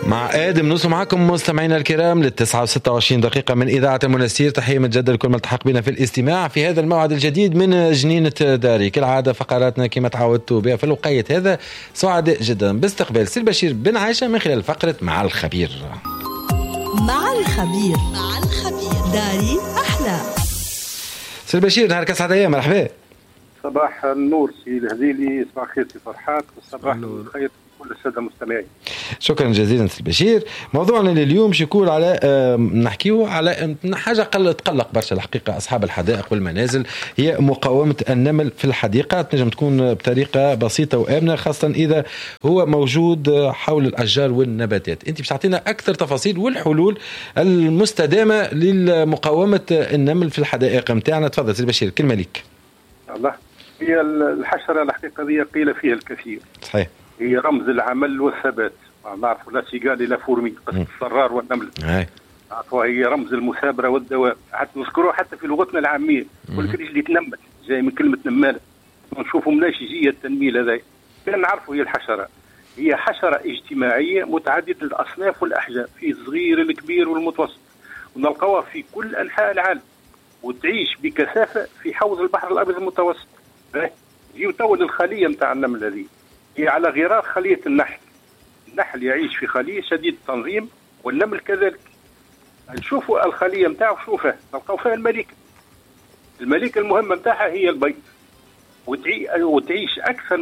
مع آدم نوصل معكم مستمعينا الكرام للتسعة و26 دقيقة من إذاعة المنستير. تحية متجددة لكل من التحق بنا في الاستماع في هذا الموعد الجديد من جنينة داري. كالعادة فقراتنا كما تعودتوا بها في الوقيت هذا سعداء جدا باستقبال سي البشير بن عائشة من خلال فقرة مع الخبير. مع الخبير داري أحلى. سي البشير نهار كسعد أيام، مرحبا. صباح النور سي الهذيلي، صباح الخير سي فرحات، والصباح الخير كل الساده المستمعين. شكرا جزيلا سي البشير. موضوعنا لليوم شيكون على نحكيه على حاجه تقلق برشا الحقيقه اصحاب الحدائق والمنازل، هي مقاومه النمل في الحديقه. تنجم تكون بطريقه بسيطه وامنه خاصه اذا هو موجود حول الاشجار والنباتات. انت باش تعطينا اكثر تفاصيل والحلول المستدامه لمقاومه النمل في الحدائق نتاعنا. تفضل سي البشير، كلمه ليك. الله، هي الحشره الحقيقه هي قيل فيها الكثير. صحيح، هي رمز العمل والثبات. نعرفوا لا سيقال لا فورمي، قصة الصرار والنمل. نعرفوا هي رمز المثابرة والدوام، حتى نذكروه حتى في لغتنا العامية. والكريج اللي تنمل جاي من كلمة نمالة. نشوفوا مناشجية التنميل هذا. كان نعرفوا هي الحشرة، هي حشرة اجتماعية متعددة الأصناف والأحجام، في الصغير الكبير والمتوسط، ونلقاها في كل أنحاء العالم، وتعيش بكثافة في حوض البحر الأبيض المتوسط. يجيو تو الخلية نتاع النمل هذه هي على غرار خلية النحل. النحل يعيش في خلية شديد التنظيم، والنمل كذلك. نشوفوا الخلية نتاعو، شوفه نلقاو فيها الملكة. الملكة المهمة نتاعها هي البيض، وتعيش أكثر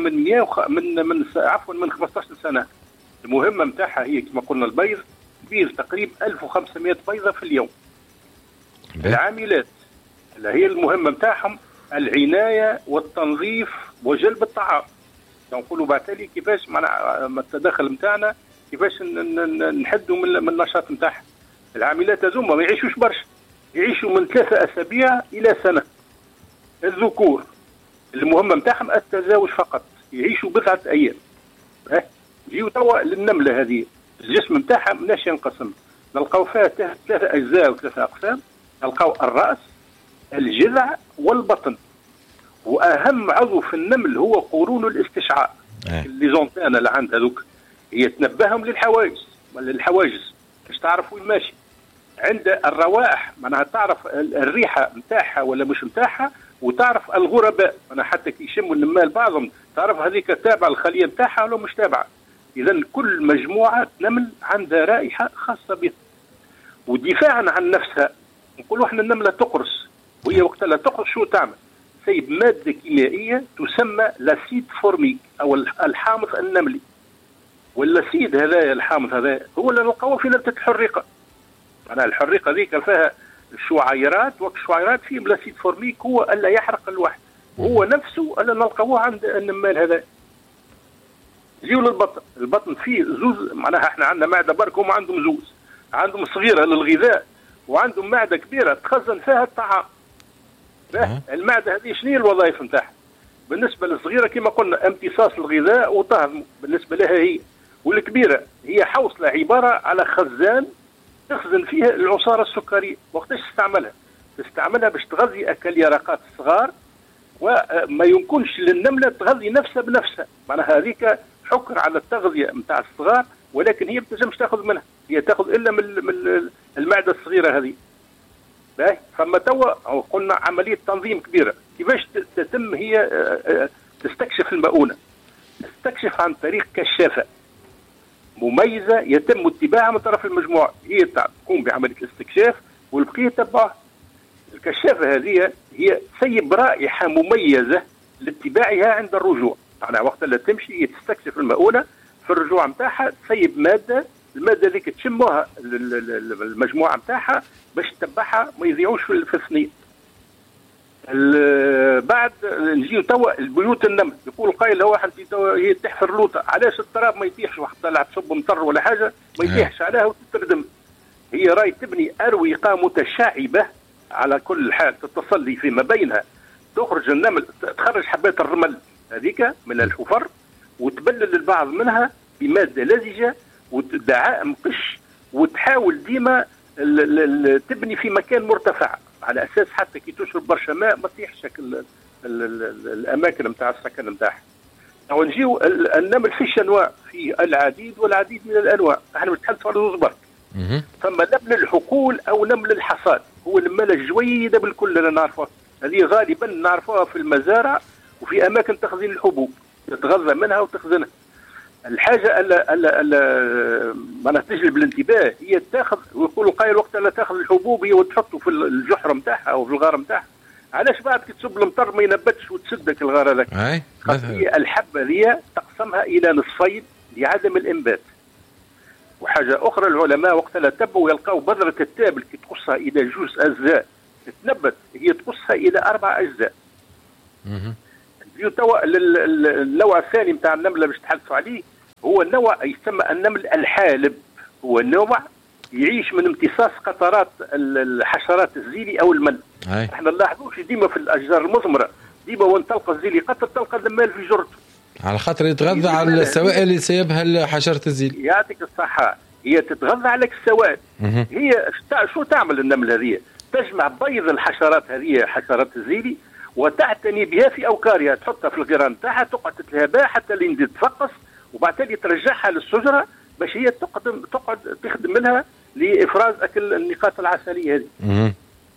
من 15 سنة. المهمة نتاعها هي كما قلنا البيض، تبيض تقريبا 1500 بيضة في اليوم. العاملات اللي هي المهمة نتاعهم العناية والتنظيف وجلب الطعام. نقولوا بعتالي كيفاش مع التداخل نتاعنا، كيفاش نحدوا من النشاط نتاعها. العاملات هذوما ما يعيشوش برشا، يعيشوا من 3 أسابيع إلى سنة. الذكور المهمة نتاعهم التزاوج فقط، يعيشوا 4 أيام. يجيو توا للنملة هذه، الجسم نتاعها مناش ينقسم، نلقاو فيها 3 أجزاء و3 أقسام. نلقاو الرأس، الجذع، والبطن. واهم عضو في النمل هو قرون الاستشعاء. اللي زونتانا اللي عند هذوك هي تنبههم للحواجز باش تعرف وين ماشي. عند الروائح معناها تعرف الريحه نتاعها ولا مش نتاعها، وتعرف الغرباء معناها حتى كي يشموا النمال بعضهم تعرف هذيك تابعه الخليه نتاعها ولا مش تابعه. اذا كل مجموعه نمل عندها رائحه خاصه بها. ودفاعا عن نفسها نقولوا احنا النمله تقرص، وهي وقت لا تقرص شو تعمل؟ تسيب مادة كيميائية تسمى لاسيد فورميك أو الحامض النملي. واللاسيد هذا الحامض هذا هو اللي نلقاوه في نبتة الحريقة. معناها الحريقة ذيك فيها شعيرات، والشعيرات فيه لاسيد فورميك هو ألا يحرق الواحد، وهو نفسه ألا نلقاوه عند النمال هذا. يجيو للبطن، البطن فيه زوز، معناها احنا عندنا معدة برك، هم عندهم زوز، عندهم صغيرة للغذاء وعندهم معدة كبيرة تخزن فيها الطعام. المعدة هذه شنو هي الوظائف نتاعها؟ بالنسبة للصغيرة كما قلنا امتصاص الغذاء وطهض بالنسبة لها هي، والكبيرة هي حوصلة عبارة على خزان تخزن فيها العصارة السكرية. وقتاش تستعملها باش تغذي أكل يرقات الصغار، وما يمكنش للنملة تغذي نفسها بنفسها. معناها هذيك حكر على التغذية نتاع الصغار، ولكن هي ما تنجمش تاخذ منها، هي تاخذ إلا من المعدة الصغيرة هذه. فما توا قلنا عملية تنظيم كبيرة. كيفاش تتم هي تستكشف المؤونة؟ تستكشف عن طريق كشافة مميزة يتم اتباعها من طرف المجموعة. هي تقوم بعملية الاستكشاف والبقية يتبعها. الكشافة هذه هي تسيب رائحة مميزة لاتباعها عند الرجوع. يعني وقت اللي تمشي هي تستكشف المؤونة، في الرجوع نتاعها تسيب مادة، المادة ذيك تشموها المجموعة نتاعها باش تتبعها ما يضيعوش في الثنين. بعد نجيو توا البيوت النمل، يقول قايل هو هي تحفر لوطه، علاش التراب ما يطيحش وقت طلع تصب مطر ولا حاجه ما يطيحش عليها وتتردم. هي راي تبني اروقه متشعبه على كل حال تتصل لي فيما بينها. تخرج النمل تخرج حبات الرمل هذيك من الحفر، وتبلل البعض منها بماده لزجه ودعائم قش، وتحاول ديما تبني في مكان مرتفع على اساس حتى كي تشرب برشا ماء ما تطيحش الاماكن نتاع السكن نتاعها. ونجيو النمل فيش انواع، في العديد والعديد من الانواع، احنا نتحدثوا على زوز برك. ثم نمل الحقول او نمل الحصاد، هو الماله الجويده بالكل اللي نعرفها، هذه غالبا نعرفوها في المزارع وفي اماكن تخزين الحبوب، تتغذى منها وتخزنها. الحاجه ما تجلب الانتباه هي تاخذ، ويقولوا قايل وقت لا تاخذ الحبوب هي وتحطه في الجحر نتاعها او في الغار نتاعها. علاش بعد كي تصب المطر ما ينبتش وتسدك الغار هذاك؟ هي الحبه هي تقسمها الى نصفين لعدم الانبات. وحاجه اخرى العلماء وقت لا تبوا يلقاو بذره التابل كي تقصها الى جوز اجزاء تتنبت، هي تقصها الى 4 أجزاء. توا النوع الثاني نتاع النمله باش تحدثوا عليه هو النوع يسمى النمل الحالب، هو النوع يعيش من امتصاص قطرات الحشرات الزيلي او المن. احنا نلاحظوش ديما في الاشجار المثمره ديما وين تلقى الزيلي قطر تلقى النمال في جرته، على خاطر يتغذى على السوائل اللي سيبها حشره الزيلي. يعطيك الصحه، هي تتغذى على السوائل. هي شو تعمل النمله هذه؟ تجمع بيض الحشرات هذه حشرات الزيلي وتعتني بها في اوكارها، تحطها في الغيران نتاعها تقعد تتلهبها حتى لين تتفقس، وبعدين ترجعها للشجره باش هي تقعد تخدم منها لافراز اكل النقاط العسليه هذه.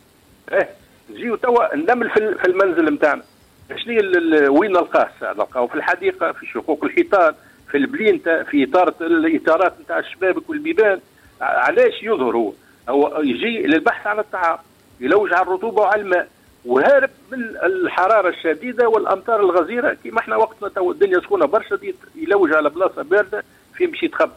نجيو توا النمل في المنزل نتاعنا، شنو وين نلقاه؟ نلقاه في الحديقه، في شقوق الحيطان، في البلينتا، في الاطارات نتاع الشبابك والبيبان. علاش يظهر هو يجي للبحث عن الطعام، يلوج على الرطوبه وعلى الماء، وهارب من الحراره الشديده والامطار الغزيره. كيما احنا وقتنا تو الدنيا سخونه برشا، يلوج على بلاصه بارده في مشي يتخبى.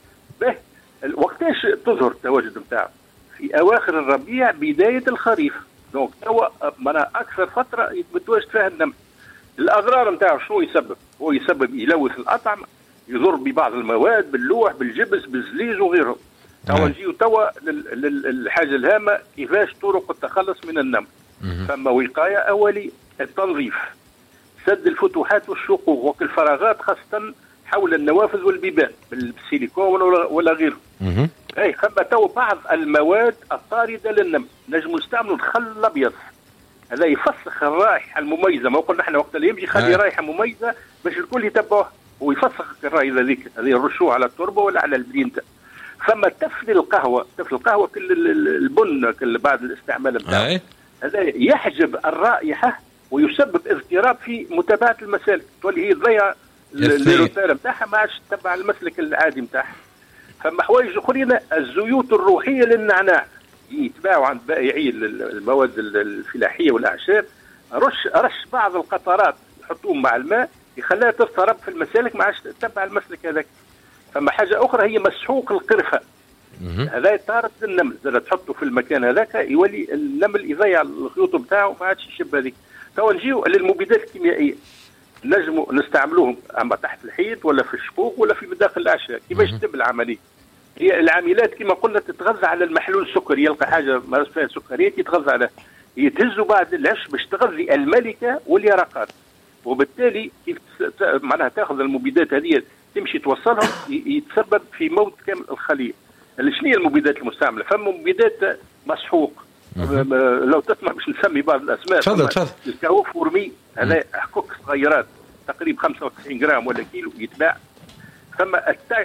وقتاش تظهر التواجد نتاعو؟ في اواخر الربيع بدايه الخريف. دونك توا معناها اكثر فتره متواجد فيها النمل. الاضرار نتاعو شنو يسبب؟ هو يسبب يلوث الاطعمه، يضر ببعض المواد باللوح بالجبس بالزليج وغيره. توا نجيو توا للحاجه الهامه، كيفاش طرق التخلص من النمل. ثم وقايه اوليه، التنظيف، سد الفتوحات والشقوق والفراغات خاصه حول النوافذ والبيبان بالسيليكون ولا غيره. اي ثم تو بعض المواد الطارده للنمل، نجموا نستعملوا الخل الابيض، هذا يفسخ الرائحه المميزه. ما قلنا احنا وقت اللي يمشي خلي رائحه مميزه باش الكل يتبعوها، ويفسخ الرائحه هذيك، هذه يرشوها على التربه ولا على البلينتا. ثم تفل القهوه كل البن كل بعد الاستعمال بتاعه، هذا يحجب الرائحه ويسبب اضطراب في متابعه المسالك، تولي هي تضيع الروتار نتاعها ما عادش تتبع المسلك العادي نتاعها. فما حوايج اخرين، الزيوت الروحيه للنعناع يتباعوا عند بائعي المواد الفلاحيه والاعشاب، رش بعض القطرات يحطوهم مع الماء يخليها تضطرب في المسالك ما عادش تتبع المسلك هذاك. فما حاجه اخرى هي مسحوق القرفه، هذا طارد النمل، اذا تحطه في المكان هذاك يولي النمل يضيع الخيوط نتاعو ما عادش يشب هذيك. تو نجيو للمبيدات الكيميائيه، نجموا نستعملوهم اما تحت الحيط ولا في الشقوق ولا في مداخل الاعشاب. كيفاش تتم العمليه؟ هي العاملات كما قلنا تتغذى على المحلول السكري، يلقى حاجه ما فيها سكريات يتغذى عليها، يتهزوا بعد العش باش تغذي الملكه واليرقات، وبالتالي كيف معناها تاخذ المبيدات هذه تمشي توصلهم يتسبب في موت كامل الخليه. شنو هي المبيدات المستعمله؟ فما مبيدات مسحوق، لو تسمح باش نسمي بعض الاسماء. تفضل. الكاوفورمي هذا حكوك صغيرات تقريبا 95 جرام ولا كيلو يتباع. ثم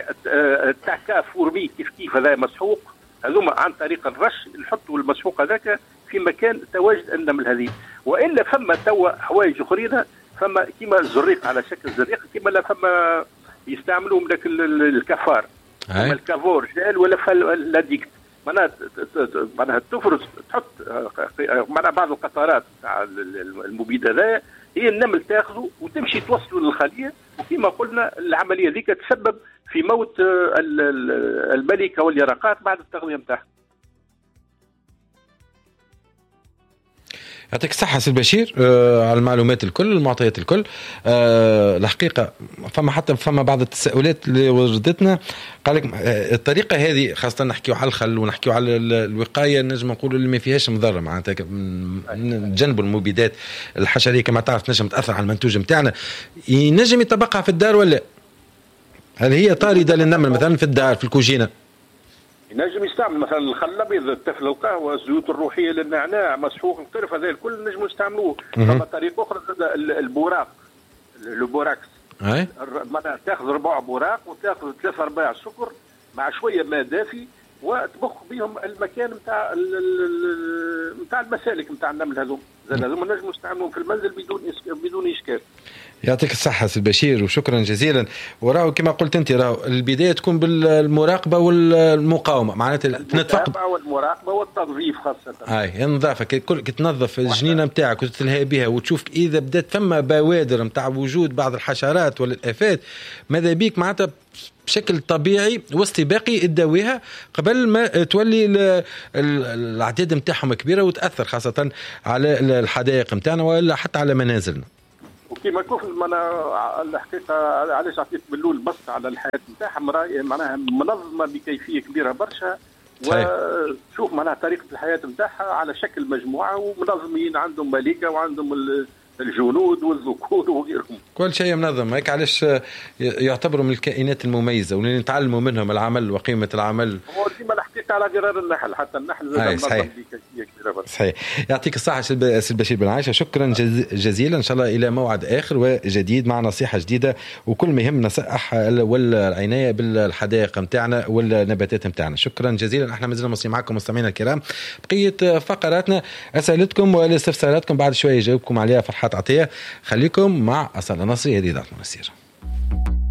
التاكافورمي كيف هذا مسحوق، هذوما عن طريق الرش نحطوا المسحوق هذاك في مكان تواجد النمل هذه. والا فما توا حوايج اخرين، فما كيما الزريق على شكل زريق، كيما لا فما يستعملوهم لك الكفار، الكافور جال ولا لاديكت، معناها تفرز تحط معناها بعض القطرات تاع المبيد هذا، هي النمل تاخذه وتمشي توصله للخليه، وكما قلنا العمليه ذيك تسبب في موت الملكه واليرقات بعد التغذيه نتاعها. يعطيك الصحة سي البشير على المعلومات الكل المعطيات الكل. الحقيقة فما بعض التساؤلات اللي وجدتنا، قال لك الطريقة هذه خاصة نحكيو على الخل ونحكيو على الوقاية نجم نقولوا اللي ما فيهاش مضرة، معناتها نجنبوا المبيدات الحشرية كما تعرف نجم تأثر على المنتوج نتاعنا، ينجم يطبقها في الدار ولا هل هي طاردة للنمل مثلا في الدار في الكوجينة؟ ينجم يستعمل مثلا الخل الابيض، تفل القهوه، الزيوت الروحيه للنعناع، مسحوق القرفه، هذا الكل نجموا نستعملوه. فما طريقه اخرى البوراق، البوراكس معناها تاخذ 4 اوراق وتاخذ 3 أرباع سكر مع شويه ماء دافي وتبخ بهم المكان نتاع المسالك نتاع النمل هذوم. هذوم نجموا نستعملوهم في المنزل بدون اشكال. يعطيك الصحة سي البشير وشكرا جزيلا. وراو كما قلت انت راهو البداية تكون بالمراقبة والمقاومة، معناتها المراقبة والمراقبة والتنظيف خاصة. هاي النظافة كي تنظف الجنينة نتاعك وتتلهي بها وتشوف إذا بدأت ثم بوادر نتاع وجود بعض الحشرات ولا الآفات، ماذا بيك معناتها بشكل طبيعي واستباقي تداويها قبل ما تولي الأعداد نتاعهم كبيرة وتأثر خاصة على الحدائق نتاعنا ولا حتى على منازلنا. وكما كيف الحقيقه علاش عطيت باللول بسط على الحياه نتاعها معناها منظمه بكيفيه كبيره برشا، وشوف معناها طريقه الحياه نتاعها على شكل مجموعه ومنظمين عندهم ملكه وعندهم الجنود والذكور وغيرهم، كل شيء منظم. هيك علاش يعتبروا من الكائنات المميزه واللي نتعلموا منهم العمل وقيمه العمل. هو ديما الحقيقه على غرار النحل، حتى النحل زاد منظم بكيفيه كبيره. صحيح. يعطيك الصحه سي البشير بن عايشه، شكرا جزيلا. ان شاء الله الى موعد اخر وجديد مع نصيحه جديده، وكل ما يهم نصائح والعنايه بالحدائق نتاعنا والنباتات نتاعنا. شكرا جزيلا. احنا مازلنا مصرين معكم مستمعينا الكرام، بقيه فقراتنا اسئلتكم واستفساراتكم بعد شويه يجاوبكم عليها فرحات عطيه. خليكم مع أصالة نصري، هذه ذات منسير.